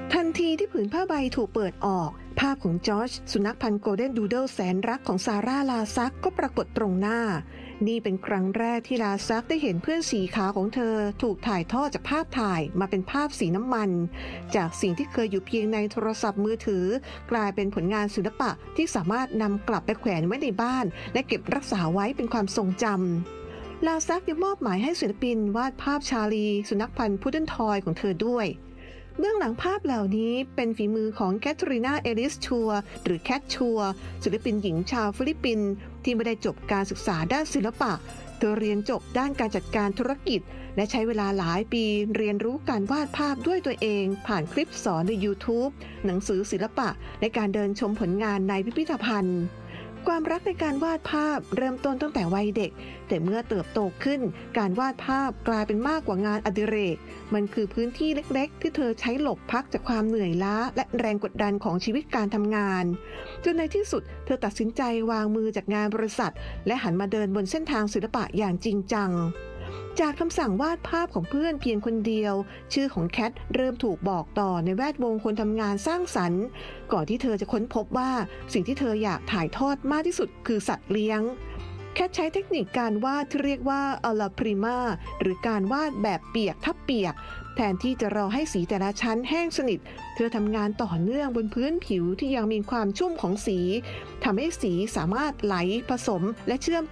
ทันทีที่ผืนผ้าใบถูกเปิดออกภาพของจอร์จสุนัขพันธุ์โกลเด้นดูเดิลแสนรักของซาร่าลาซักก็ปรากฏตรงหน้านี่เป็นครั้งแรกที่ลาซักได้เห็นเพื่อนสีขาวของเธอถูกถ่ายทอดจากภาพถ่ายมาเป็นภาพสีน้ำมันจากสิ่งที่เคยอยู่เพียงในโทรศัพท์มือถือกลายเป็นผลงานศิลปะที่สามารถนำกลับไปแขวนไว้ในบ้านและเก็บรักษาไว้เป็นความทรงจำลาซักยังมอบหมายให้ศิลปินวาดภาพชาลีสุนัขพันธุ์พุดเดิ้ลทอยของเธอด้วยเบื้องหลังภาพเหล่านี้เป็นฝีมือของแคทรีนาเอลิสชัวหรือแคทชัวศิลปินหญิงชาวฟิลิปปินส์ที่ไม่ได้จบการศึกษาด้านศิลปะเธอเรียนจบด้านการจัดการธุรกิจและใช้เวลาหลายปีเรียนรู้การวาดภาพด้วยตัวเองผ่านคลิปสอนใน YouTube หนังสือศิลปะและการเดินชมผลงานในพิพิธภัณฑ์ความรักในการวาดภาพเริ่มต้นตั้งแต่วัยเด็กแต่เมื่อเติบโตขึ้นการวาดภาพกลายเป็นมากกว่างานอดิเรกมันคือพื้นที่เล็กๆที่เธอใช้หลบพักจากความเหนื่อยล้าและแรงกดดันของชีวิตการทำงานจนในที่สุดเธอตัดสินใจวางมือจากงานบริษัทและหันมาเดินบนเส้นทางศิลปะอย่างจริงจังจากคำสั่งวาดภาพของเพื่อนเพียงคนเดียวชื่อของแคทเริ่มถูกบอกต่อในแวดวงคนทำงานสร้างสรรค์ก่อนที่เธอจะค้นพบว่าสิ่งที่เธออยากถ่ายทอดมากที่สุดคือสัตว์เลี้ยงแคทใช้เทคนิคการวาดที่เรียกว่าอัลลาพริมาหรือการวาดแบบเปียกทับเปียกแทนที่จะรอให้สีแต่ละชั้นแห้งสนิทเธอทำงานต่อเนื่องบนพื้นผิวที่ยังมีความชุ่มของสีทำให้สีสามารถไหลผสมและเชื่อม